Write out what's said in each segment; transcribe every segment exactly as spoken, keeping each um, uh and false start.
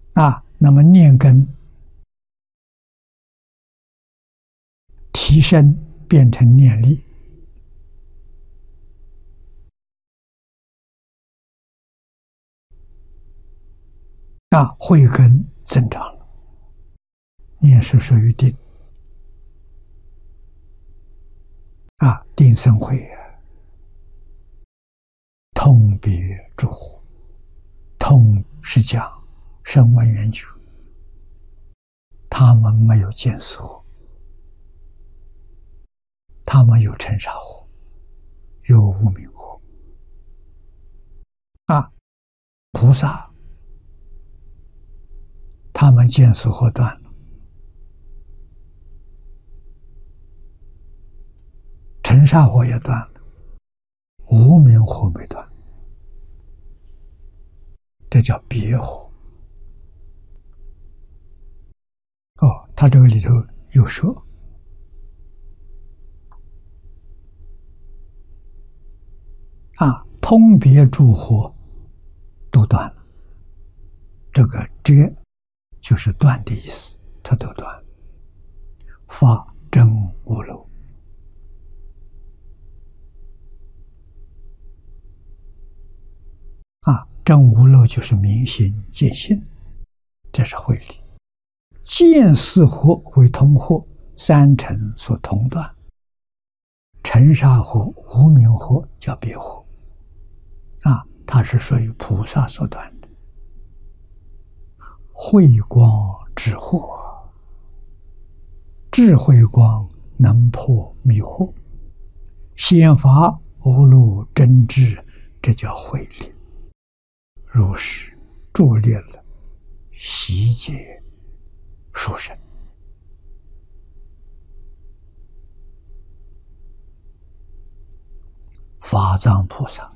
啊，那么念根提升变成念力，啊，慧根增长了，念是属于定，啊，定生慧，通别诸惑，通是讲声闻缘觉，他们没有见思惑，他们有尘沙惑，有无明惑，啊，菩萨他们见思惑断了，尘沙惑也断了，无明惑没断，这叫别惑。哦，他这个里头有说，啊，通别诸惑都断了，这个这就是断的意思，它都断了，法真无漏。啊，真无漏就是明心见性，这是慧理。见思惑为通惑，三尘所同断，尘沙惑、无明惑叫别惑。啊，它是属于菩萨所断的。慧光智惑，智慧光能破迷惑，显法无漏真智，这叫慧理。如是助列了悉解殊胜。法藏菩萨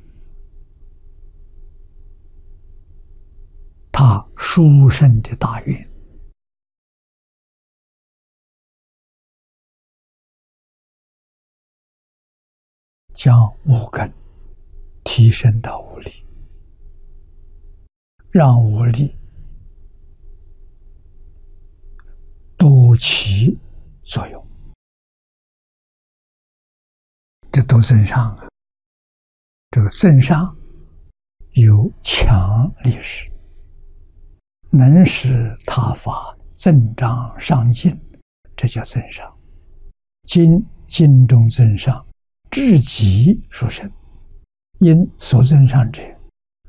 他殊胜的大愿，将五根提升到五力，让五力多起作用，这都增上啊！这个增上有强力士，能使他法增长上进，这叫增上。今经中增上，至极殊胜，因所增上者，